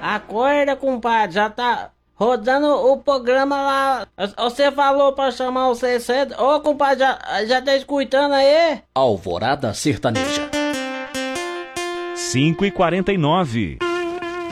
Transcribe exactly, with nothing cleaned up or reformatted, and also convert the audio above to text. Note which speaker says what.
Speaker 1: Acorda, compadre, já tá rodando o programa lá. Você falou pra chamar o sessenta. Ô, compadre, já, já tá escutando aí?
Speaker 2: Alvorada Sertaneja.
Speaker 3: cinco e quarenta e nove.